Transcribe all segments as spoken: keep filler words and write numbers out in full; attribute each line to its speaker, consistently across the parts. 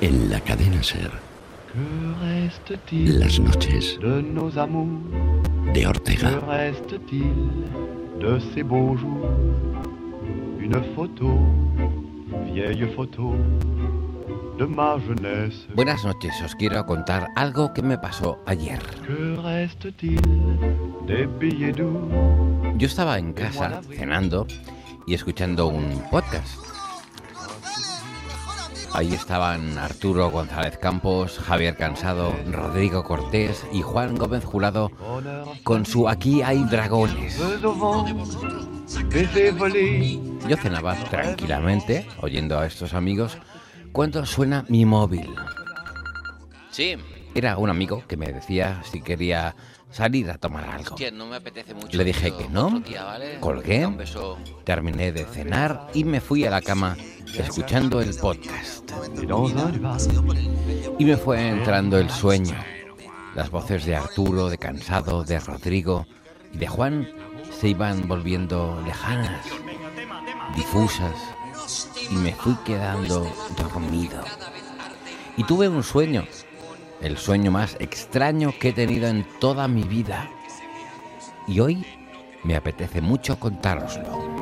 Speaker 1: En la cadena SER, las noches de Ortega.
Speaker 2: De ces beaux jours, une photo, vieille photo de ma jeunesse.
Speaker 3: Buenas noches, os quiero contar algo que me pasó ayer.
Speaker 2: Que reste-t-il des billets doux?
Speaker 3: Yo estaba en casa cenando y escuchando un podcast. Ahí estaban Arturo González Campos, Javier Cansado, Rodrigo Cortés y Juan Gómez Jurado con su Aquí hay dragones. Yo cenaba tranquilamente, oyendo a estos amigos, cuando suena mi móvil. Sí, era un amigo que me decía si quería salir a tomar algo.
Speaker 4: Hostia, no me apetece mucho.
Speaker 3: Le dije que no,
Speaker 4: Día, ¿vale?
Speaker 3: colgué,
Speaker 4: Un beso.
Speaker 3: terminé de cenar y me fui a la cama escuchando el podcast. Y me fue entrando el sueño. Las voces de Arturo, de Cansado, de Rodrigo y de Juan se iban volviendo lejanas, difusas, y me fui quedando dormido. Y tuve un sueño, el sueño más extraño que he tenido en toda mi vida. Y hoy me apetece mucho contároslo.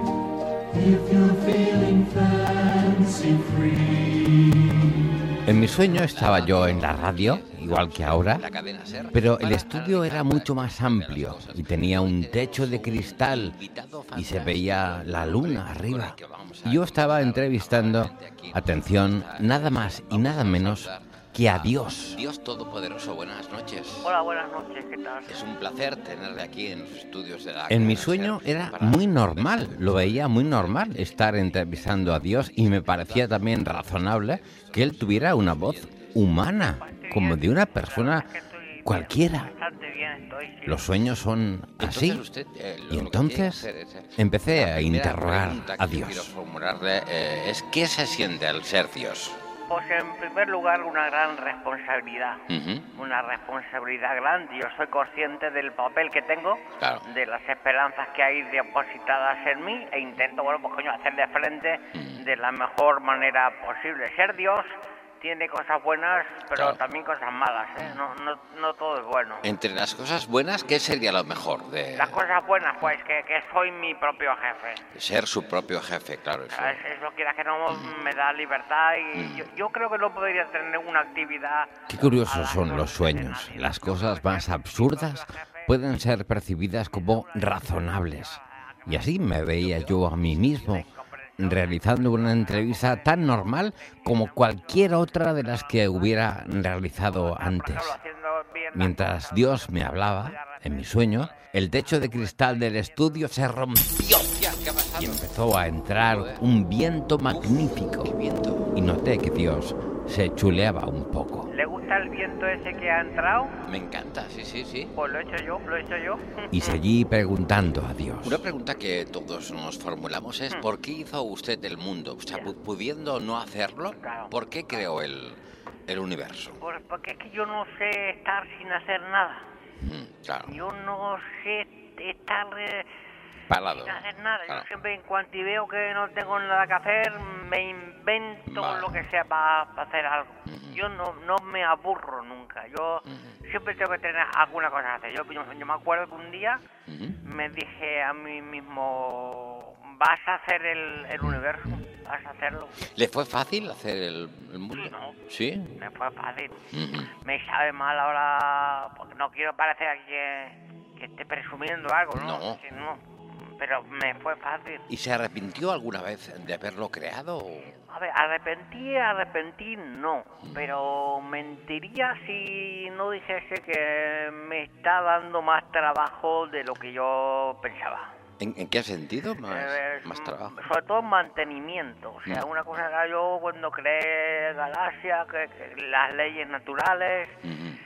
Speaker 3: En mi sueño estaba yo en la radio, igual que ahora, pero el estudio era mucho más amplio y tenía un techo de cristal y se veía la luna arriba. Y yo estaba entrevistando, atención, nada más y nada menos que a Dios.
Speaker 4: Dios Todopoderoso, buenas noches.
Speaker 5: Hola, buenas noches, ¿qué tal?
Speaker 4: Es un placer tenerle aquí en los estudios de la...
Speaker 3: En mi sueño era muy normal, lo veía muy normal estar entrevistando a Dios y me parecía también razonable que él tuviera una voz humana, como de una persona cualquiera. Los sueños son así.
Speaker 4: Usted, eh,
Speaker 3: Y entonces empecé a interrogar a Dios.
Speaker 4: Quiero formularle eh, es ¿qué se siente al ser Dios?
Speaker 5: Pues en primer lugar una gran responsabilidad,
Speaker 4: Uh-huh.
Speaker 5: una responsabilidad grande. Yo soy consciente del papel que tengo,
Speaker 4: Claro.
Speaker 5: de las esperanzas que hay depositadas en mí e intento, bueno, pues coño, hacerle frente
Speaker 4: Uh-huh.
Speaker 5: de la mejor manera posible. Ser Dios tiene cosas buenas, pero
Speaker 4: Claro.
Speaker 5: también cosas malas, ¿eh? No, no, no todo es bueno.
Speaker 4: Entre las cosas buenas, ¿qué sería lo mejor de
Speaker 5: Las cosas buenas, pues, que, que soy mi propio jefe.
Speaker 4: ser su propio jefe? Claro, eso.
Speaker 5: ¿Sabes? Eso quiera que no me da libertad y
Speaker 4: Mm.
Speaker 5: yo, yo creo que no podría tener una actividad...
Speaker 3: Qué curiosos son los sueños. Las cosas más absurdas pueden ser percibidas como razonables. Y así me veía yo a mí mismo, realizando una entrevista tan normal como cualquier otra de las que hubiera realizado antes. Mientras Dios me hablaba, en mi sueño, el techo de cristal del estudio se rompió y empezó a entrar un viento magnífico. Y noté que Dios se chuleaba un poco.
Speaker 5: ¿Le gusta el viento ese que ha entrado?
Speaker 4: Me encanta, sí, sí, sí.
Speaker 5: Pues lo he hecho yo, lo he hecho yo.
Speaker 3: Y seguí preguntando a Dios.
Speaker 4: Una pregunta que todos nos formulamos es ¿por qué hizo usted el mundo? O sea, pu- pudiendo no hacerlo,
Speaker 5: Claro.
Speaker 4: ¿por qué creó el, el universo?
Speaker 5: Pues porque es que yo no sé estar sin hacer nada.
Speaker 4: Mm, claro,
Speaker 5: Yo no sé estar eh,
Speaker 4: parado.
Speaker 5: sin hacer nada.
Speaker 4: Claro.
Speaker 5: Yo siempre, en cuanto veo que no tengo nada que hacer, me invento
Speaker 4: Vale.
Speaker 5: lo que sea para hacer algo.
Speaker 4: Ujú.
Speaker 5: Yo no, no me aburro nunca. Yo
Speaker 4: Ujú.
Speaker 5: siempre tengo que tener alguna cosa que hacer. Yo, yo, yo me acuerdo que un día
Speaker 4: Ujú.
Speaker 5: me dije a mí mismo, vas a hacer el, el universo, vas a hacerlo.
Speaker 4: ¿Le fue fácil hacer el, el mundo?
Speaker 5: No.
Speaker 4: ¿Sí?
Speaker 5: Me fue fácil.
Speaker 4: Ujú.
Speaker 5: Me sabe mal ahora, porque no quiero parecer aquí que, que esté presumiendo algo, ¿no?
Speaker 4: No.
Speaker 5: Sí, no. Pero me fue fácil.
Speaker 4: ¿Y se arrepintió alguna vez de haberlo creado? o-
Speaker 5: A ver, arrepentí, arrepentí, no. Pero mentiría si no dijese que me está dando más trabajo de lo que yo pensaba.
Speaker 4: ¿En, en qué sentido más,
Speaker 5: Eh,
Speaker 4: más trabajo?
Speaker 5: Sobre todo mantenimiento. O sea,
Speaker 4: Mm.
Speaker 5: una cosa era yo cuando creé Galaxia, que, que las leyes naturales.
Speaker 4: Ujú.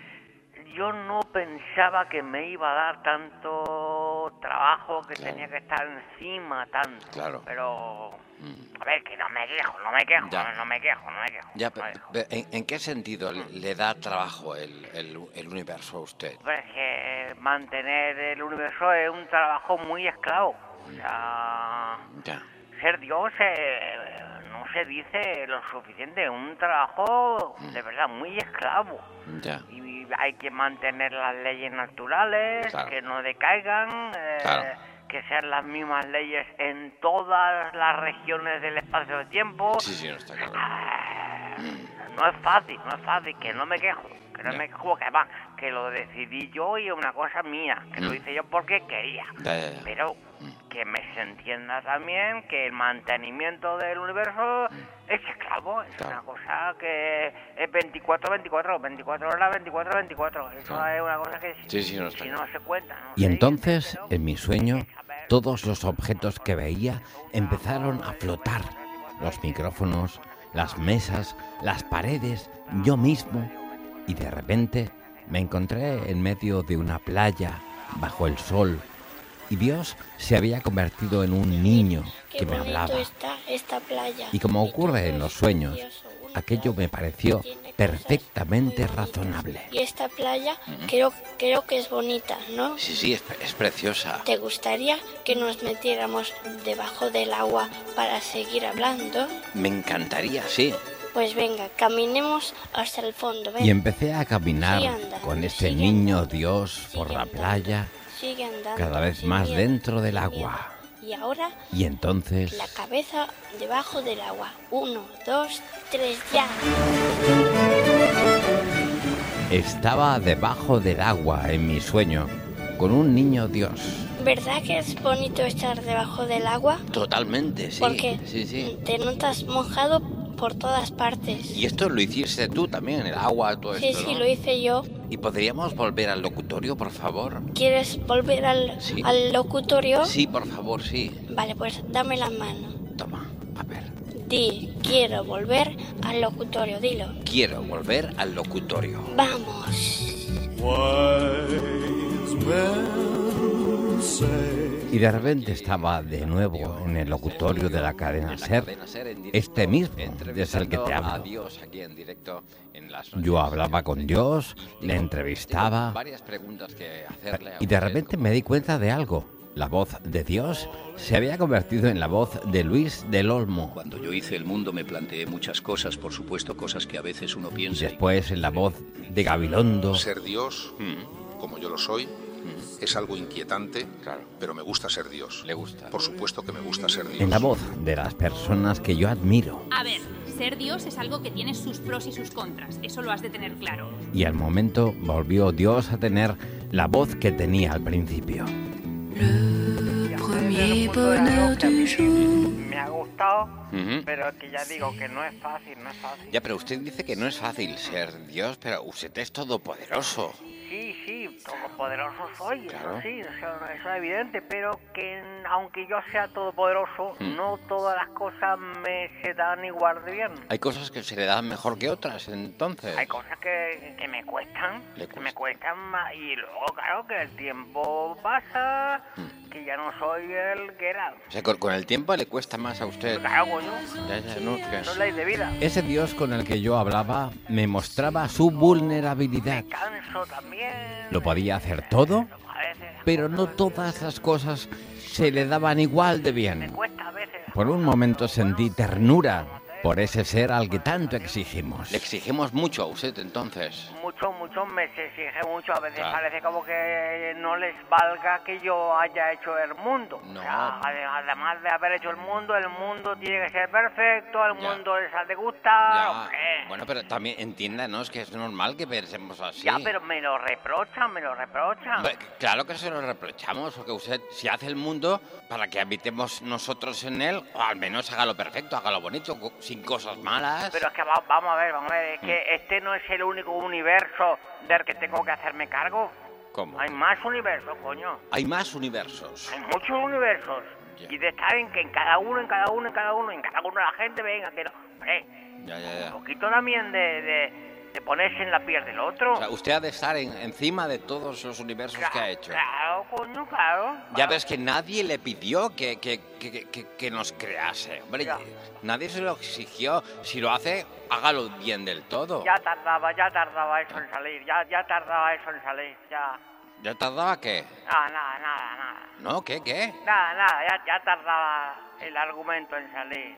Speaker 5: Yo no pensaba que me iba a dar tanto trabajo, que
Speaker 4: Claro.
Speaker 5: tenía que estar encima tanto.
Speaker 4: Claro.
Speaker 5: Pero,
Speaker 4: Mm.
Speaker 5: a ver, que no me quejo, no me quejo,
Speaker 4: Ya.
Speaker 5: no, no me quejo, no me quejo.
Speaker 4: Ya,
Speaker 5: no
Speaker 4: pero,
Speaker 5: me quejo.
Speaker 4: pero ¿en, en qué sentido le, le da trabajo el, el, el universo a usted?
Speaker 5: Hombre, es que mantener el universo es un trabajo muy esclavo. O sea,
Speaker 4: Ya.
Speaker 5: ser Dios, eh, no se dice lo suficiente. Un trabajo de verdad muy esclavo.
Speaker 4: Ya.
Speaker 5: Y hay que mantener las leyes naturales,
Speaker 4: Claro.
Speaker 5: que no decaigan, eh,
Speaker 4: Claro.
Speaker 5: que sean las mismas leyes en todas las regiones del espacio-tiempo.
Speaker 4: Sí, sí, no está claro.
Speaker 5: Ah, no es fácil, no es fácil, que no me quejo, que no
Speaker 4: Ya.
Speaker 5: me quejo, que además, que lo decidí yo y es una cosa mía, que lo
Speaker 4: Mm.
Speaker 5: hice yo porque quería.
Speaker 4: Ya, ya, ya.
Speaker 5: Pero que me se entienda también que el mantenimiento del universo es esclavo, es
Speaker 4: Claro.
Speaker 5: una cosa que es veinticuatro veinticuatro, veinticuatro horas, veinticuatro veinticuatro. Eso
Speaker 4: Claro.
Speaker 5: es una cosa que
Speaker 4: Sí, sí, no
Speaker 5: si,
Speaker 4: está
Speaker 5: si
Speaker 4: claro.
Speaker 5: no se cuenta. No
Speaker 3: Y
Speaker 5: se
Speaker 3: entonces,
Speaker 5: dice, pero
Speaker 3: en mi sueño, todos los objetos que veía empezaron a flotar. Los micrófonos, las mesas, las paredes, yo mismo. Y de repente me encontré en medio de una playa, bajo el sol. Y Dios se había convertido en un niño
Speaker 6: Qué
Speaker 3: que me
Speaker 6: bonito
Speaker 3: hablaba.
Speaker 6: está esta playa.
Speaker 3: Y como
Speaker 6: todo
Speaker 3: ocurre en
Speaker 6: es
Speaker 3: los sueños,
Speaker 6: precioso, una
Speaker 3: aquello me
Speaker 6: playa
Speaker 3: pareció
Speaker 6: que tiene cosas
Speaker 3: perfectamente
Speaker 6: muy bonitas.
Speaker 3: razonable.
Speaker 6: Y esta playa creo, creo que es bonita, ¿no?
Speaker 4: Sí, sí, es, es preciosa.
Speaker 6: ¿Te gustaría que nos metiéramos debajo del agua para seguir hablando?
Speaker 4: Me encantaría, sí.
Speaker 6: Pues venga, caminemos hasta el fondo. Ven.
Speaker 3: Y empecé a caminar
Speaker 6: Sigue andando,
Speaker 3: con este
Speaker 6: sigue
Speaker 3: niño
Speaker 6: andando,
Speaker 3: Dios
Speaker 6: sigue
Speaker 3: por la
Speaker 6: andando,
Speaker 3: playa,
Speaker 6: sigue andando,
Speaker 3: cada vez
Speaker 6: sin
Speaker 3: más
Speaker 6: miedo,
Speaker 3: dentro del
Speaker 6: sin
Speaker 3: agua.
Speaker 6: miedo. Y ahora
Speaker 3: Y entonces
Speaker 6: la cabeza debajo del agua. Uno, dos, tres, ya.
Speaker 3: estaba debajo del agua en mi sueño, con un niño Dios.
Speaker 6: ¿Verdad que es bonito estar debajo del agua?
Speaker 4: Totalmente, sí.
Speaker 6: Porque
Speaker 4: Sí, sí.
Speaker 6: te notas mojado por todas partes.
Speaker 4: Y esto lo hiciste tú también, el agua, todo
Speaker 6: Sí,
Speaker 4: esto,
Speaker 6: sí,
Speaker 4: ¿no?
Speaker 6: lo hice yo.
Speaker 4: ¿Y podríamos volver al locutorio, por favor?
Speaker 6: ¿Quieres volver al,
Speaker 4: Sí.
Speaker 6: al locutorio?
Speaker 4: Sí, por favor, sí.
Speaker 6: Vale, pues dame la mano.
Speaker 4: Toma, a ver.
Speaker 6: Di, quiero volver al locutorio, dilo.
Speaker 4: Quiero volver al locutorio.
Speaker 6: Vamos.
Speaker 3: Y de repente estaba de nuevo en el locutorio de la cadena SER, este mismo desde el que te hablo.
Speaker 4: Dios aquí en directo en las noches.
Speaker 3: Yo hablaba con Dios, le entrevistaba,
Speaker 4: Varias preguntas que hacerle a
Speaker 3: y de
Speaker 4: usted.
Speaker 3: repente me di cuenta de algo. La voz de Dios se había convertido en la voz de Luis del Olmo.
Speaker 7: Cuando yo hice el mundo me planteé muchas cosas, por supuesto, cosas que a veces uno
Speaker 3: Y
Speaker 7: piensa. y-
Speaker 3: después en la voz de Gabilondo.
Speaker 8: Ser Dios, como yo lo soy, es algo inquietante,
Speaker 4: Claro.
Speaker 8: pero me gusta ser Dios.
Speaker 4: Le gusta.
Speaker 8: Por supuesto que me gusta ser Dios.
Speaker 3: En la voz de las personas que yo admiro.
Speaker 9: A ver, ser Dios es algo que tiene sus pros y sus contras, eso lo has de tener claro.
Speaker 3: Y al momento volvió Dios a tener la voz que tenía al principio.
Speaker 5: Desde el punto de vista que a mí me ha gustado,
Speaker 4: Ujú.
Speaker 5: pero que ya digo que no es fácil, no es fácil.
Speaker 4: Ya, pero usted dice que no es fácil ser Dios, pero usted es todopoderoso.
Speaker 5: Sí, sí, todopoderoso soy,
Speaker 4: Claro.
Speaker 5: eso sí, eso, eso es evidente, pero que aunque yo sea todopoderoso,
Speaker 4: Mm.
Speaker 5: no todas las cosas me se dan igual de bien.
Speaker 4: Hay cosas que se le dan mejor que otras, entonces.
Speaker 5: Hay cosas que, que me cuestan,
Speaker 4: Le
Speaker 5: que me
Speaker 4: cuesta.
Speaker 5: cuestan más, y luego, claro, que el tiempo pasa,
Speaker 4: Mm.
Speaker 5: que ya no soy el que era.
Speaker 4: O sea, con, con el tiempo le cuesta más a usted.
Speaker 5: Claro, coño,
Speaker 4: Ya, ya, no, que-
Speaker 5: no es ley de vida.
Speaker 3: Ese Dios con el que yo hablaba me mostraba su vulnerabilidad.
Speaker 5: Me canso también.
Speaker 3: Lo podía hacer todo,
Speaker 5: A veces,
Speaker 3: pero no todas las cosas se le daban igual de
Speaker 5: me
Speaker 3: bien.
Speaker 5: cuesta a veces.
Speaker 3: Por un momento sentí ternura por ese ser al que tanto exigimos.
Speaker 4: Le exigimos mucho a usted, entonces.
Speaker 5: Mucho, mucho me se exige mucho. A veces
Speaker 4: Claro.
Speaker 5: parece como que no les valga que yo haya hecho el mundo.
Speaker 4: No.
Speaker 5: O sea, ade- además de haber hecho el mundo, el mundo tiene que ser perfecto, el
Speaker 4: Ya.
Speaker 5: mundo les ha de gustar.
Speaker 4: Ya.
Speaker 5: hombre.
Speaker 4: Bueno, pero también entiéndanos que es normal que pensemos así.
Speaker 5: Ya, pero me lo reprochan, me lo reprochan.
Speaker 4: Hombre, claro que se lo reprochamos, porque usted, si hace el mundo para que habitemos nosotros en él, o al menos hágalo perfecto, hágalo bonito, co- sin cosas malas.
Speaker 5: Pero es que va- vamos a ver, vamos a ver, es
Speaker 4: Mm.
Speaker 5: que este no es el único universo del que tengo que hacerme cargo.
Speaker 4: ¿Cómo?
Speaker 5: Hay más universos, coño.
Speaker 4: Hay más universos.
Speaker 5: Hay muchos universos.
Speaker 4: Ya.
Speaker 5: Y de estar en que en cada uno, en cada uno, en cada uno, en cada uno de la gente, venga, que no. Hombre,
Speaker 4: Ya, ya,
Speaker 5: un
Speaker 4: ya.
Speaker 5: poquito también de, de, de ponerse en la piel del otro.
Speaker 4: O sea, usted ha de estar en- encima de todos los universos que ha hecho.
Speaker 5: Claro, coño, claro.
Speaker 4: Ya
Speaker 5: claro.
Speaker 4: ves que nadie le pidió que, que, que, que, que nos crease. Hombre,
Speaker 5: Ya.
Speaker 4: nadie se lo exigió. Si lo hace, hágalo bien del todo.
Speaker 5: Ya tardaba, ya tardaba eso en salir, ya, ya tardaba eso en salir, ya.
Speaker 4: ¿Ya tardaba qué?
Speaker 5: Nada, nada, nada, nada.
Speaker 4: ¿No? ¿Qué? ¿Qué?
Speaker 5: Nada, nada, ya, ya tardaba el argumento en salir.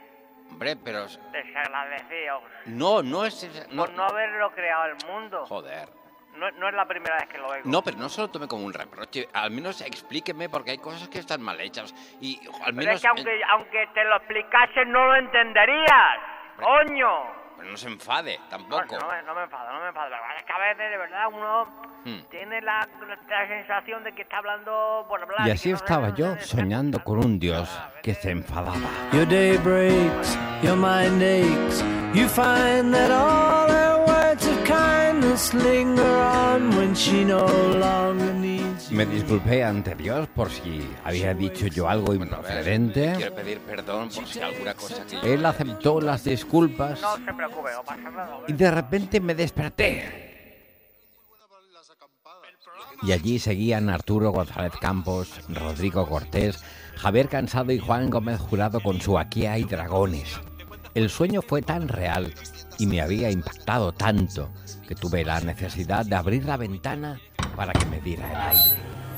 Speaker 4: Hombre, pero...
Speaker 5: Desagradecidos.
Speaker 4: No, no es... No,
Speaker 5: por no haberlo creado el mundo.
Speaker 4: Joder.
Speaker 5: No, no es la primera vez que lo oigo.
Speaker 4: No, pero no se lo tome como un reproche. Al menos explíqueme, porque hay cosas que están mal hechas. Y al menos...
Speaker 5: Pero es que aunque, aunque te lo explicases, no lo entenderías. Pero, ¡coño!
Speaker 4: Pero no se enfade, tampoco.
Speaker 5: No, no, me, no me enfado, no me enfado. Es que a veces, de verdad, uno hmm. tiene la, la sensación de que está hablando por hablar.
Speaker 3: Y así
Speaker 5: y
Speaker 3: no estaba
Speaker 5: sé,
Speaker 3: yo,
Speaker 5: no sé,
Speaker 3: soñando
Speaker 5: no sé.
Speaker 3: con un Dios que se enfadaba.
Speaker 10: Your day breaks, your mind aches. You find that all her words of kindness linger on when she no longer needs you.
Speaker 3: Me disculpé ante Dios por si había dicho yo algo improcedente.
Speaker 4: Bueno, quiero pedir perdón por si alguna cosa que...
Speaker 3: Él aceptó las disculpas.
Speaker 5: No se preocupe, no pasa nada.
Speaker 3: Y de repente me desperté. Y allí seguían Arturo González Campos, Rodrigo Cortés, Javier Cansado y Juan Gómez Jurado con su Aquí hay dragones. El sueño fue tan real y me había impactado tanto que tuve la necesidad de abrir la ventana para que me diera el aire.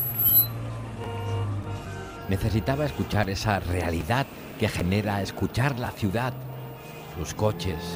Speaker 3: Necesitaba escuchar esa realidad que genera escuchar la ciudad, sus coches.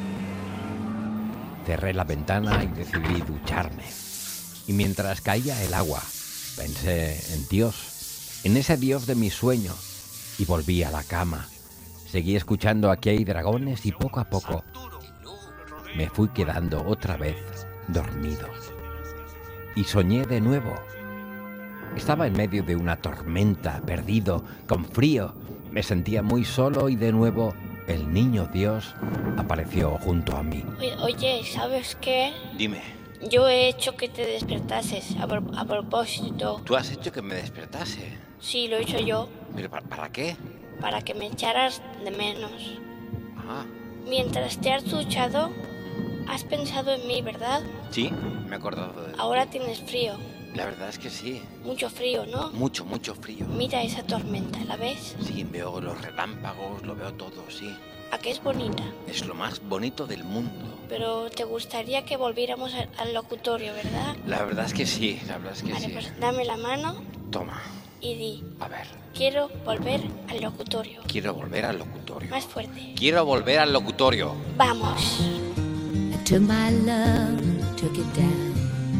Speaker 3: Cerré la ventana y decidí ducharme. Y mientras caía el agua, pensé en Dios, en ese Dios de mi sueño, y volví a la cama. Seguí escuchando Aquí hay dragones y poco a poco me fui quedando otra vez dormido. Y soñé de nuevo. Estaba en medio de una tormenta, perdido, con frío. Me sentía muy solo y de nuevo el niño Dios apareció junto a mí.
Speaker 6: Oye, ¿sabes qué?
Speaker 4: Dime.
Speaker 6: Yo he hecho que te despertases a, pro- a propósito.
Speaker 4: ¿Tú has hecho que me despertase?
Speaker 6: Sí, lo he hecho yo.
Speaker 4: ¿Pero para, para qué?
Speaker 6: Para que me echaras de menos.
Speaker 4: Ah.
Speaker 6: Mientras te has duchado, has pensado en mí, ¿verdad?
Speaker 4: Sí, me he acordado de...
Speaker 6: Ahora tienes frío.
Speaker 4: La verdad es que sí.
Speaker 6: Mucho frío, ¿no?
Speaker 4: Mucho, mucho frío.
Speaker 6: Mira esa tormenta, ¿la ves?
Speaker 4: Sí, veo los relámpagos, lo veo todo, sí.
Speaker 6: ¿A qué es bonita?
Speaker 4: Es lo más bonito del mundo.
Speaker 6: Pero te gustaría que volviéramos al, al locutorio, ¿verdad?
Speaker 4: La verdad es que sí, la verdad es que
Speaker 6: vale,
Speaker 4: sí.
Speaker 6: Pues dame la mano.
Speaker 4: Toma.
Speaker 6: Y di.
Speaker 4: A ver.
Speaker 6: Quiero volver al locutorio.
Speaker 4: Quiero volver al locutorio.
Speaker 6: Más fuerte.
Speaker 4: Quiero volver al locutorio.
Speaker 6: Vamos.
Speaker 11: I took my love and took it down.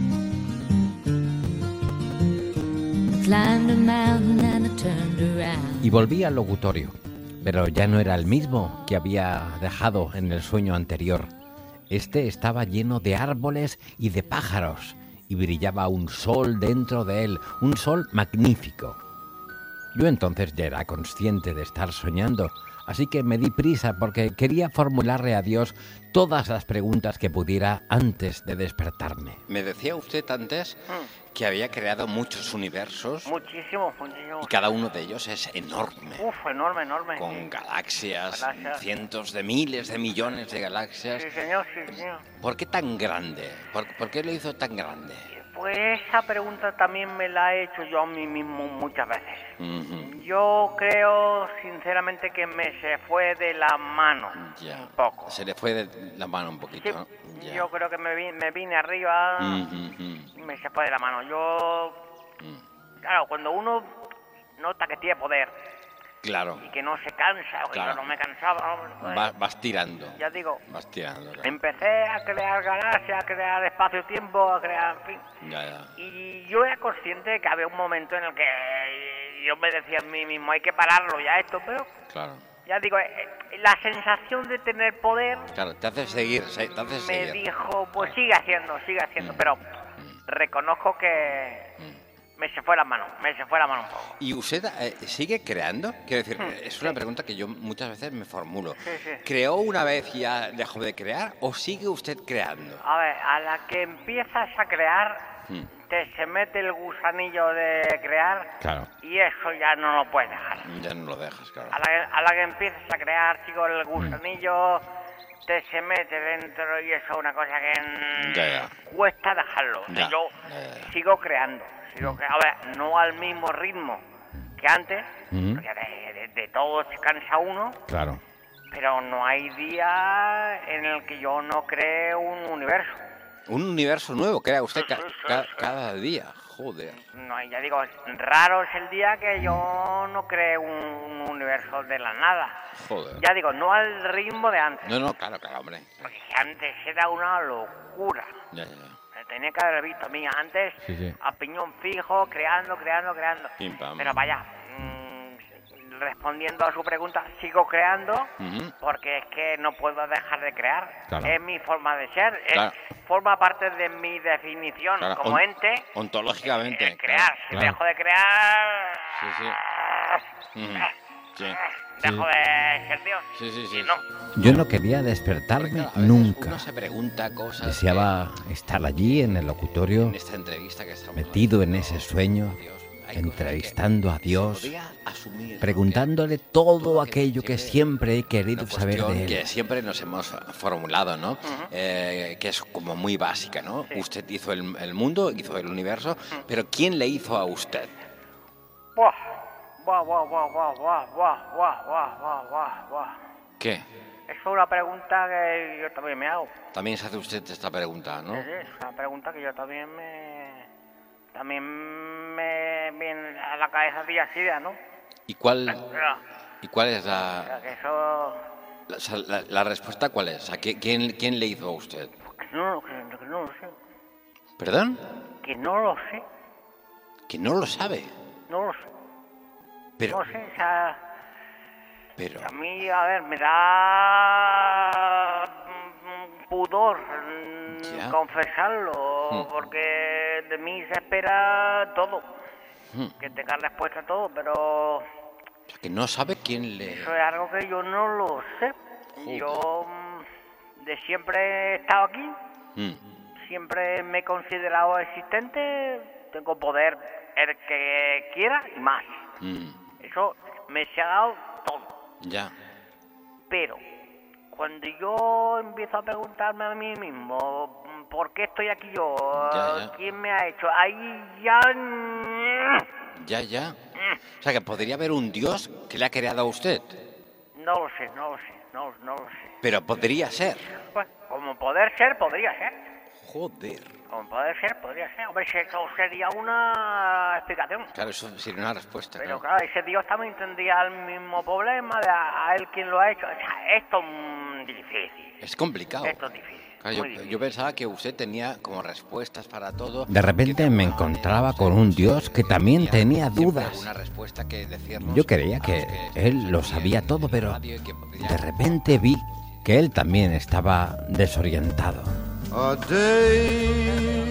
Speaker 11: I climbed a mountain and I turned around.
Speaker 3: Y volví al locutorio, pero ya no era el mismo que había dejado en el sueño anterior. Este estaba lleno de árboles y de pájaros, y brillaba un sol dentro de él, un sol magnífico. Yo entonces ya era consciente de estar soñando, así que me di prisa porque quería formularle a Dios todas las preguntas que pudiera antes de despertarme.
Speaker 4: Me decía usted antes
Speaker 5: Mm.
Speaker 4: que había creado muchos universos.
Speaker 5: Muchísimos, muchísimos.
Speaker 4: Y cada uno de ellos es enorme.
Speaker 5: Uf, enorme, enorme.
Speaker 4: Con
Speaker 5: sí.
Speaker 4: galaxias,
Speaker 5: Galaxias.
Speaker 4: cientos de miles de millones de galaxias.
Speaker 5: Sí, señor, sí, señor.
Speaker 4: ¿Por qué tan grande? ¿Por, por qué lo hizo tan grande?
Speaker 5: Pues esa pregunta también me la he hecho yo a mí mismo muchas veces.
Speaker 4: Uh-huh.
Speaker 5: Yo creo, sinceramente, que me se fue de la mano
Speaker 4: Ya.
Speaker 5: un poco.
Speaker 4: Se le fue de la mano un poquito,
Speaker 5: Sí,
Speaker 4: ¿no? Ya.
Speaker 5: yo creo que me, vi- me vine arriba
Speaker 4: Uh-huh.
Speaker 5: y me se fue de la mano. Yo,
Speaker 4: Uh-huh.
Speaker 5: claro, cuando uno nota que tiene poder
Speaker 4: Claro.
Speaker 5: y que no se cansa, o que
Speaker 4: Claro.
Speaker 5: yo no me cansaba, ¿no? Pues,
Speaker 4: Va- vas tirando.
Speaker 5: ya digo,
Speaker 4: Vas tirando. Claro.
Speaker 5: empecé a crear galaxias, a crear espacio-tiempo, a crear, en fin.
Speaker 4: Ya, ya.
Speaker 5: Y yo era consciente de que había un momento en el que yo me decía a mí mismo, hay que pararlo ya esto, pero
Speaker 4: Claro.
Speaker 5: ya digo, eh, la sensación de tener poder
Speaker 4: Claro, te hace seguir, se- te hace
Speaker 5: me
Speaker 4: seguir.
Speaker 5: dijo, pues sigue haciendo, sigue haciendo, pero reconozco que me se fue la mano, me se fue la mano un poco.
Speaker 4: ¿Y usted eh, sigue creando? Quiero decir, es una pregunta que yo muchas veces me formulo.
Speaker 5: Sí, sí.
Speaker 4: ¿Creó una vez y ya dejó de crear o sigue usted creando?
Speaker 5: A ver, a la que empiezas a crear,
Speaker 4: Hmm.
Speaker 5: te se mete el gusanillo de crear
Speaker 3: Claro.
Speaker 5: y eso ya no lo puedes dejar.
Speaker 4: Ya no lo dejas, claro.
Speaker 5: A la, que- a la que empiezas a crear, chico, el gusanillo te se mete dentro y eso es una cosa que mm,
Speaker 4: Ya, ya.
Speaker 5: cuesta dejarlo. O sea,
Speaker 4: Ya,
Speaker 5: yo
Speaker 4: ya, ya.
Speaker 5: sigo creando, sigo cre- a ver, no al mismo ritmo que antes,
Speaker 3: Ujú.
Speaker 5: porque de, de- de todo se cansa uno,
Speaker 3: Claro.
Speaker 5: pero no hay día en el que yo no cree un universo.
Speaker 4: Un universo nuevo crea usted ca-
Speaker 5: Sí, sí,
Speaker 4: ca-
Speaker 5: sí.
Speaker 4: cada día.
Speaker 7: Joder.
Speaker 5: No, ya digo, raro es el día que yo no creé un, un universo de la nada.
Speaker 7: Joder.
Speaker 5: Ya digo, no al ritmo de antes.
Speaker 4: No, no, claro, claro, hombre.
Speaker 5: Porque antes era una locura.
Speaker 4: Ya, ya, ya.
Speaker 5: Me tenía que haber visto a mí antes
Speaker 3: Sí, sí.
Speaker 5: a piñón fijo, creando, creando, creando.
Speaker 4: Pim, pam.
Speaker 5: Pero vaya, mmm, respondiendo a su pregunta, sigo creando
Speaker 4: Ujú.
Speaker 5: porque es que no puedo dejar de crear.
Speaker 3: Claro.
Speaker 5: Es mi forma de ser, es-
Speaker 4: Claro.
Speaker 5: forma parte de mi definición
Speaker 4: Claro,
Speaker 5: como
Speaker 4: on-
Speaker 5: ente.
Speaker 4: Ontológicamente.
Speaker 5: Es crear. Si
Speaker 3: claro.
Speaker 5: dejo de crear,
Speaker 4: Sí, sí. Ujú. Sí.
Speaker 5: dejo de ser Dios.
Speaker 4: Sí, sí, sí.
Speaker 5: Y no.
Speaker 3: Yo no quería despertarme
Speaker 4: Claro, a veces
Speaker 3: nunca.
Speaker 4: Uno se pregunta cosas.
Speaker 3: Deseaba estar allí en el
Speaker 4: que
Speaker 3: locutorio,
Speaker 4: en esta entrevista que estamos
Speaker 3: metido en
Speaker 4: haciendo,
Speaker 3: ese sueño,
Speaker 4: Dios, hay cosas
Speaker 3: entrevistando a
Speaker 4: que
Speaker 3: Dios,
Speaker 4: se podría asumir, ¿no?
Speaker 3: preguntándole
Speaker 4: Que
Speaker 3: todo aquello que siempre he querido
Speaker 4: una
Speaker 3: saber
Speaker 4: cuestión
Speaker 3: de él.
Speaker 4: que siempre nos hemos formulado, ¿no? Eh, que es como muy básica, ¿no? Usted hizo el, el mundo, hizo el universo, pero ¿quién le hizo a usted?
Speaker 5: Buah, buah, buah, buah, buah, buah, buah, buah, buah, buah, buah, buah.
Speaker 4: ¿Qué?
Speaker 5: Es una pregunta que yo también me hago.
Speaker 4: También se hace usted esta pregunta, ¿no?
Speaker 5: Sí, sí, es una pregunta que yo también me... También me viene a la cabeza día a día, ¿no?
Speaker 4: ¿Y cuál,
Speaker 5: Pero,
Speaker 4: y cuál es
Speaker 5: o
Speaker 4: la,
Speaker 5: sea, que eso...
Speaker 4: la, o sea, la- la respuesta? ¿Cuál es? O sea, ¿qui- ¿quién, quién le hizo a usted?
Speaker 5: Que no, que, que no lo sé.
Speaker 4: ¿Perdón?
Speaker 5: Que no lo sé.
Speaker 4: Que no lo sabe.
Speaker 5: No lo sé.
Speaker 4: Pero,
Speaker 5: No sé, o sea...
Speaker 4: pero,
Speaker 5: A mí, a ver, me da mm, pudor mm,
Speaker 4: Ya.
Speaker 5: confesarlo,
Speaker 4: Hmm.
Speaker 5: porque de mí se espera todo,
Speaker 4: Hmm.
Speaker 5: que tenga respuesta a todo, pero
Speaker 4: o sea, que no sabe quién le...
Speaker 5: eso es algo que yo no lo sé.
Speaker 4: Joder.
Speaker 5: Yo mm, de siempre he estado aquí,
Speaker 4: Mm.
Speaker 5: siempre me he considerado existente, tengo poder el que quiera y más.
Speaker 4: Mm.
Speaker 5: Eso me se ha dado todo.
Speaker 4: Ya.
Speaker 5: Pero cuando yo empiezo a preguntarme a mí mismo por qué estoy aquí yo,
Speaker 4: Ya, ya.
Speaker 5: quién me ha hecho, ahí ya...
Speaker 4: Ya, ya. O sea, que podría haber un Dios que le ha creado a usted.
Speaker 5: No lo sé, no lo sé, no, no lo sé.
Speaker 4: Pero podría ser.
Speaker 5: Pues, como poder ser, podría ser.
Speaker 4: Joder.
Speaker 5: Como poder ser, podría ser. Hombre, si eso sería una explicación.
Speaker 4: Claro, eso sería una respuesta.
Speaker 5: Pero
Speaker 4: claro.
Speaker 5: claro, ese Dios también tendría el mismo problema de a, a él quien lo ha hecho. O sea, esto es mm, difícil.
Speaker 4: Es complicado.
Speaker 5: Esto es difícil.
Speaker 4: Claro, yo,
Speaker 5: muy difícil.
Speaker 4: yo pensaba que usted tenía como respuestas para todo.
Speaker 3: De repente me encontraba con un Dios que también tenía dudas.
Speaker 4: Una respuesta que decirnos
Speaker 3: Yo creía
Speaker 4: a
Speaker 3: que
Speaker 4: los
Speaker 3: él lo sabía todo, pero
Speaker 4: radio y que podría-
Speaker 3: de repente vi que él también estaba desorientado.
Speaker 2: A day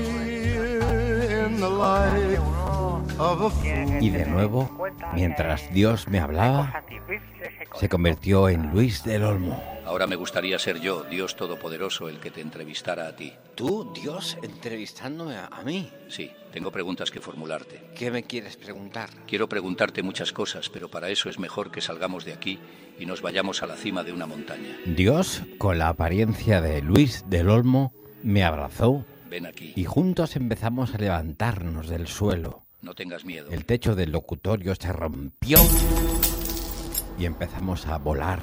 Speaker 2: in the life of a fool.
Speaker 3: Y de nuevo, mientras Dios me hablaba,
Speaker 5: Cosas difíciles, hay cosas-
Speaker 3: se convirtió en Luis del Olmo.
Speaker 7: Ahora me gustaría ser yo, Dios Todopoderoso, el que te entrevistara a ti.
Speaker 4: Tú, Dios, entrevistándome a, a mí.
Speaker 7: Sí, tengo preguntas que formularte.
Speaker 4: ¿Qué me quieres preguntar?
Speaker 7: Quiero preguntarte muchas cosas, pero para eso es mejor que salgamos de aquí y nos vayamos a la cima de una montaña.
Speaker 3: Dios, con la apariencia de Luis del Olmo, me abrazó
Speaker 7: Ven aquí,
Speaker 3: y juntos empezamos a levantarnos del suelo.
Speaker 7: no tengas miedo.
Speaker 3: El techo del locutorio se rompió y empezamos a volar.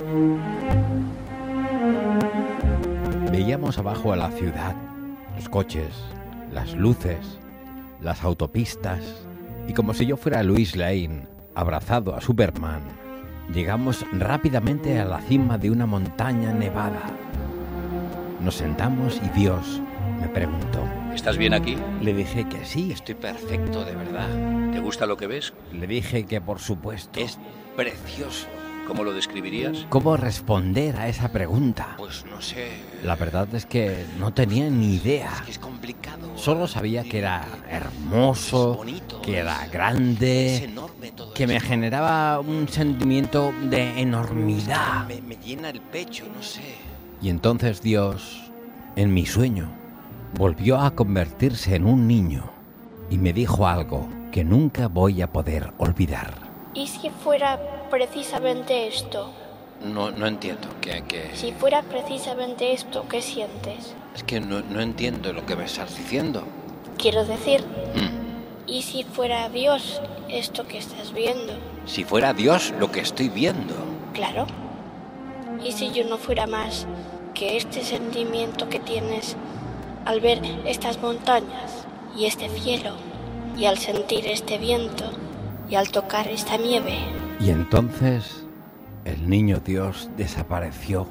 Speaker 3: Veíamos abajo a la ciudad, los coches, las luces, las autopistas, y como si yo fuera Luis Lane, abrazado a Superman, llegamos rápidamente a la cima de una montaña nevada. Nos sentamos y Dios me preguntó.
Speaker 7: ¿Estás bien aquí?
Speaker 3: Le dije que sí.
Speaker 4: Estoy perfecto, de verdad.
Speaker 7: ¿Te gusta lo que ves?
Speaker 3: Le dije que por supuesto.
Speaker 4: Es precioso.
Speaker 7: ¿Cómo lo describirías?
Speaker 3: ¿Cómo responder a esa pregunta?
Speaker 4: Pues no sé.
Speaker 3: La verdad es que no tenía ni idea.
Speaker 4: Es que es complicado.
Speaker 3: Solo sabía que era hermoso,
Speaker 4: Es bonito,
Speaker 3: que era
Speaker 4: es-
Speaker 3: grande,
Speaker 4: es enorme todo
Speaker 3: que me
Speaker 4: esto.
Speaker 3: generaba un sentimiento de enormidad.
Speaker 4: Me, me llena el pecho, no sé.
Speaker 3: Y entonces Dios, en mi sueño, volvió a convertirse en un niño y me dijo algo que nunca voy a poder olvidar.
Speaker 6: ¿Y si fuera precisamente esto?
Speaker 4: No, no entiendo. Que, que...
Speaker 6: Si fuera precisamente esto, ¿qué sientes?
Speaker 4: Es que no, no entiendo lo que me estás diciendo.
Speaker 6: Quiero decir,
Speaker 4: Mm.
Speaker 6: ¿y si fuera Dios esto que estás viendo?
Speaker 4: Si fuera Dios lo que estoy viendo.
Speaker 6: Claro. ¿Y si yo no fuera más que este sentimiento que tienes al ver estas montañas y este cielo y al sentir este viento y al tocar esta nieve.
Speaker 3: Y entonces el niño Dios desapareció.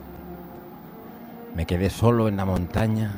Speaker 3: Me quedé solo en la montaña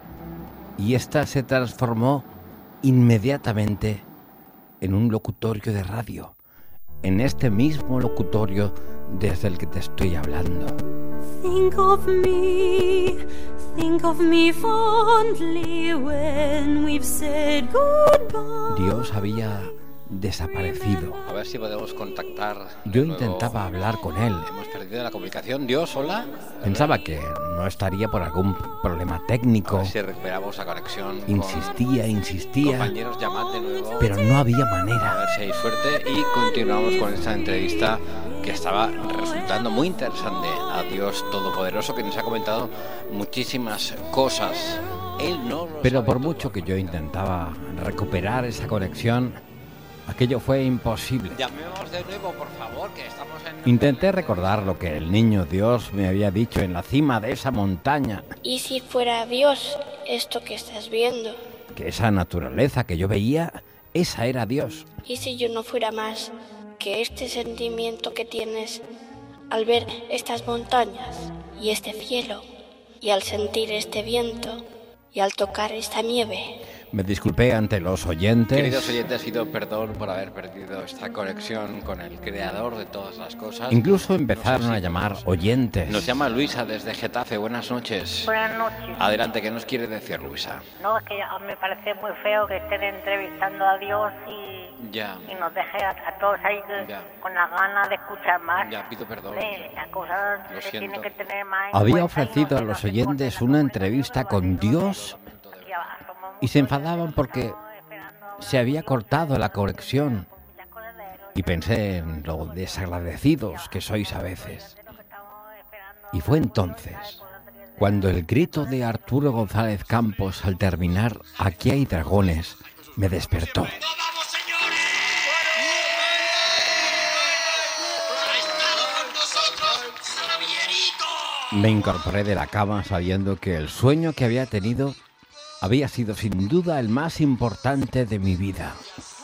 Speaker 3: y ésta se transformó inmediatamente en un locutorio de radio, en este mismo locutorio desde el que te estoy hablando.
Speaker 12: Think of me, think of me fondly when we've said goodbye.
Speaker 3: Dios había desaparecido.
Speaker 4: A ver si podemos contactar.
Speaker 3: Yo
Speaker 4: luego.
Speaker 3: intentaba hablar con él.
Speaker 4: Hemos perdido la comunicación. Dios, hola.
Speaker 3: Pensaba que no estaría por algún problema técnico.
Speaker 4: A ver si recuperamos la conexión.
Speaker 3: Insistía, insistía.
Speaker 4: Compañeros, llamad de nuevo.
Speaker 3: Pero no había
Speaker 4: A
Speaker 3: manera.
Speaker 4: ver si hay suerte. Y continuamos con esta entrevista que estaba resultando muy interesante a Dios Todopoderoso, que nos ha comentado muchísimas cosas. Él no lo
Speaker 3: Pero
Speaker 4: sabe
Speaker 3: por
Speaker 4: todo.
Speaker 3: mucho que yo intentaba recuperar esa conexión, aquello fue imposible.
Speaker 4: Llamemos de nuevo, por favor, que estamos en...
Speaker 3: Intenté recordar lo que el niño Dios me había dicho en la cima de esa montaña,
Speaker 6: ¿Y si fuera Dios esto que estás viendo?
Speaker 3: que esa naturaleza que yo veía, esa era Dios.
Speaker 6: ¿Y si yo no fuera más que este sentimiento que tienes al ver estas montañas y este cielo y al sentir este viento y al tocar esta nieve?
Speaker 3: Me disculpé ante los oyentes.
Speaker 4: Queridos oyentes, pido perdón por haber perdido esta conexión con el creador de todas las cosas.
Speaker 3: Incluso empezaron a llamar oyentes.
Speaker 4: Nos llama Luisa desde Getafe. Buenas noches.
Speaker 5: Buenas noches.
Speaker 4: Adelante, ¿qué nos quiere decir, Luisa?
Speaker 5: No, es que ya me parece muy feo que estén entrevistando a Dios y,
Speaker 4: Ya,
Speaker 5: y nos deje a, a todos ahí que-
Speaker 4: Ya.
Speaker 5: con las ganas de escuchar más.
Speaker 4: ya, pido perdón.
Speaker 5: Eh, las cosas
Speaker 4: Lo
Speaker 5: se
Speaker 4: siento.
Speaker 5: tienen que tener más en
Speaker 3: Había
Speaker 5: cuenta y
Speaker 3: ofrecido
Speaker 5: no-
Speaker 3: a
Speaker 5: no
Speaker 3: los
Speaker 5: se
Speaker 3: oyentes
Speaker 5: corten
Speaker 3: una
Speaker 5: las
Speaker 3: entrevista con Dios y se enfadaban porque se había cortado la conexión. Y pensé en lo desagradecidos que sois a veces. Y fue entonces cuando el grito de Arturo González Campos al terminar Aquí hay dragones me despertó. Me incorporé de la cama sabiendo que el sueño que había tenido había sido sin duda el más importante de mi vida.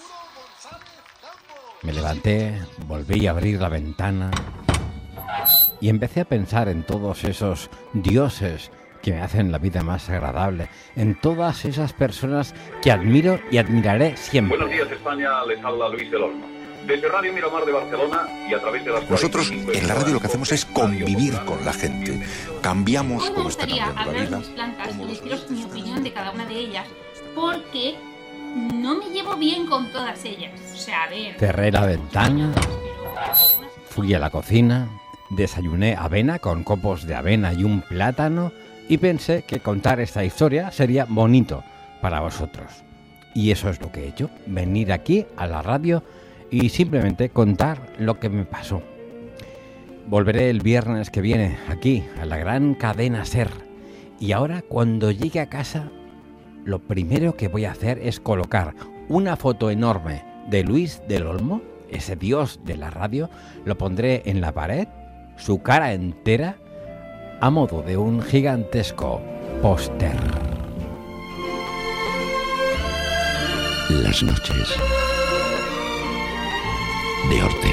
Speaker 3: Me levanté, volví a abrir la ventana y empecé a pensar en todos esos dioses que me hacen la vida más agradable, en todas esas personas que admiro y admiraré siempre.
Speaker 13: Buenos días, España, les habla Luis del Olmo. Desde Radio Miramar de Barcelona y a través de las...
Speaker 8: Nosotros en la radio lo que hacemos es convivir con la gente. Cambiamos
Speaker 9: Me
Speaker 8: como está
Speaker 9: gustaría
Speaker 8: cambiando la
Speaker 9: hablar de
Speaker 8: vida.
Speaker 9: mis plantas y deciros mi opinión de cada una de ellas, porque no me llevo bien con todas ellas. O sea, a ver...
Speaker 3: Cerré la ventana, fui a la cocina, desayuné avena con copos de avena y un plátano y pensé que contar esta historia sería bonito para vosotros. Y eso es lo que he hecho, venir aquí a la radio y simplemente contar lo que me pasó. Volveré el viernes que viene aquí a la gran cadena SER. Y ahora cuando llegue a casa, lo primero que voy a hacer es colocar una foto enorme de Luis del Olmo, ese dios de la radio. Lo pondré en la pared, su cara entera, a modo de un gigantesco póster.
Speaker 1: Las noches de Ortega.